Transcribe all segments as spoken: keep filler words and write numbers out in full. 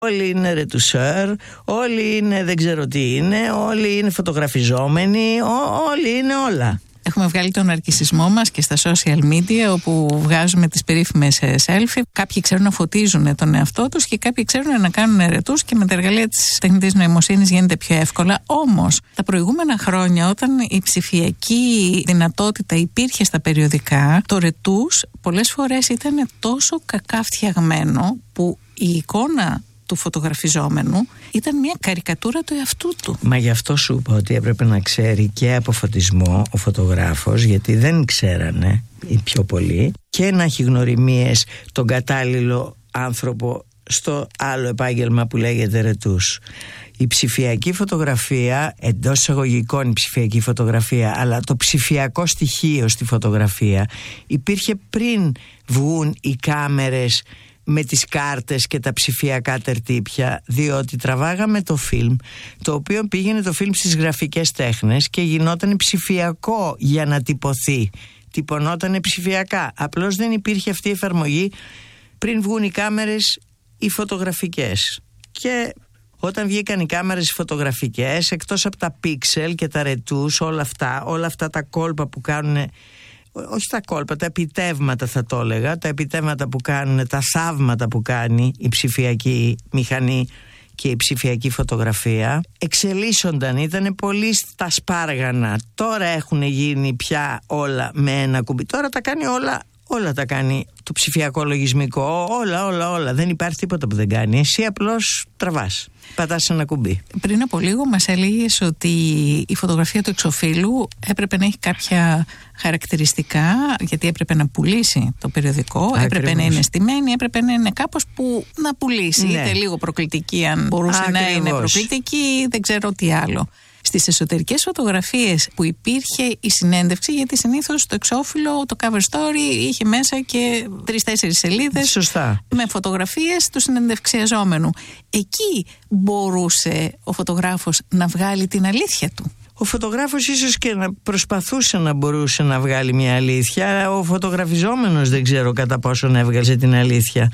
Όλοι είναι ρετουσέρ, όλοι είναι δεν ξέρω τι είναι, όλοι είναι φωτογραφιζόμενοι, ό, όλοι είναι όλα. Έχουμε βγάλει τον ναρκισσισμό μας και στα social media, όπου βγάζουμε τις περίφημες selfie. Κάποιοι ξέρουν να φωτίζουν τον εαυτό τους και κάποιοι ξέρουν να κάνουν ερετούς, και με τα εργαλεία της τεχνητής νοημοσύνης γίνεται πιο εύκολα. Όμως, τα προηγούμενα χρόνια, όταν η ψηφιακή δυνατότητα υπήρχε στα περιοδικά, το ρετούς πολλές φορές ήταν τόσο κακά φτιαγμένο που η εικόνα του φωτογραφιζόμενου ήταν μια καρικατούρα του εαυτού του. Μα γι' αυτό σου είπα ότι έπρεπε να ξέρει και από φωτισμό ο φωτογράφος, γιατί δεν ξέρανε οι πιο πολλοί, και να έχει γνωριμίες τον κατάλληλο άνθρωπο στο άλλο επάγγελμα που λέγεται ρετούς. Η ψηφιακή φωτογραφία, εντός εισαγωγικών η ψηφιακή φωτογραφία, αλλά το ψηφιακό στοιχείο στη φωτογραφία υπήρχε πριν βγουν οι κάμερες με τις κάρτες και τα ψηφιακά τερτύπια, διότι τραβάγαμε το φιλμ, το οποίο πήγαινε το φιλμ στις γραφικές τέχνες και γινόταν ψηφιακό για να τυπωθεί. Τυπωνόταν ψηφιακά. Απλώς δεν υπήρχε αυτή η εφαρμογή πριν βγουν οι κάμερες οι φωτογραφικές. Και όταν βγήκαν οι κάμερες φωτογραφικές, εκτός από τα πίξελ και τα ρετούς, όλα αυτά, όλα αυτά τα κόλπα που κάνουν, όχι τα κόλπα, τα επιτεύγματα θα το έλεγα, τα επιτεύγματα που κάνουν, τα θαύματα που κάνει η ψηφιακή μηχανή και η ψηφιακή φωτογραφία, εξελίσσονταν, ήταν πολύ στα σπάργανα. Τώρα έχουν γίνει πια όλα με ένα κουμπί. Τώρα τα κάνει όλα, όλα τα κάνει το ψηφιακό λογισμικό, όλα, όλα, όλα. Δεν υπάρχει τίποτα που δεν κάνει. Εσύ απλώς τραβάς, πατάς ένα κουμπί. Πριν από λίγο μας έλεγες ότι η φωτογραφία του εξωφύλου έπρεπε να έχει κάποια χαρακτηριστικά, γιατί έπρεπε να πουλήσει το περιοδικό. Ακριβώς. Έπρεπε να είναι στημένη, έπρεπε να είναι κάπως που να πουλήσει. Ναι. Είτε λίγο προκλητική, αν μπορούσε Ακριβώς. να είναι προκλητική, δεν ξέρω τι άλλο. Στις εσωτερικές φωτογραφίες που υπήρχε η συνέντευξη, γιατί συνήθως το εξώφυλλο, το cover story είχε μέσα και τρεις-τέσσερις σελίδες. Σωστά. Με φωτογραφίες του συνεντευξιαζόμενου. Εκεί μπορούσε ο φωτογράφος να βγάλει την αλήθεια του. Ο φωτογράφος ίσως και να προσπαθούσε να μπορούσε να βγάλει μια αλήθεια. Ο φωτογραφιζόμενος δεν ξέρω κατά πόσο να έβγαλε την αλήθεια.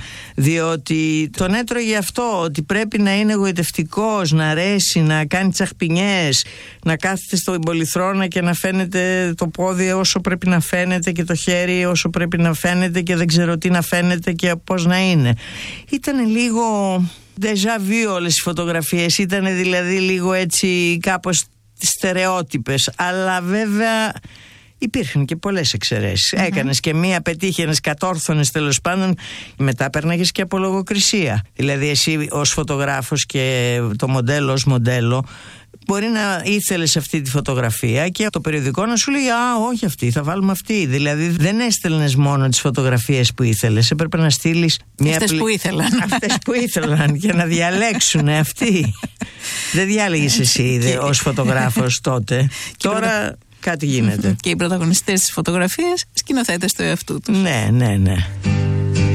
Διότι τον έτρωγε αυτό, ότι πρέπει να είναι εγωιτευτικός, να αρέσει, να κάνει τσαχπινιές, να κάθεται στον πολυθρόνα και να φαίνεται το πόδι όσο πρέπει να φαίνεται και το χέρι όσο πρέπει να φαίνεται και δεν ξέρω τι να φαίνεται και πώς να είναι. Ήταν λίγο déjà vu όλες οι φωτογραφίες. Ήταν δηλαδή λίγο έτσι κάπως στερεότυπες, αλλά βέβαια υπήρχαν και πολλές εξαιρέσεις. Mm-hmm. Έκανες και μία, πετύχαινες, κατόρθωνες τέλος πάντων, μετά πέρναγες και από λογοκρισία. Δηλαδή εσύ ως φωτογράφος και το μοντέλο ως μοντέλο, μπορεί να ήθελες αυτή τη φωτογραφία και το περιοδικό να σου λέει «Α, όχι αυτή, θα βάλουμε αυτή». Δηλαδή δεν έστελνες μόνο τις φωτογραφίες που ήθελες, έπρεπε να στείλεις μια αυτές πλη... που ήθελαν. Αυτές που ήθελαν και να διαλέξουν αυτοί. Δεν διάλεγες εσύ δε, ως φωτογράφος τότε. Τώρα πρωτα... κάτι γίνεται. Και οι πρωταγωνιστές της φωτογραφίας σκηνοθέτες του εαυτού τους. Ναι, ναι, ναι.